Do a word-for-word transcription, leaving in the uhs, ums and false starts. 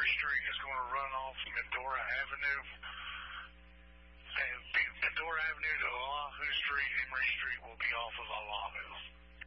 Street is going to run off Medora Avenue. And Medora Avenue to Oahu Street, Emery Street will be off of Oahu.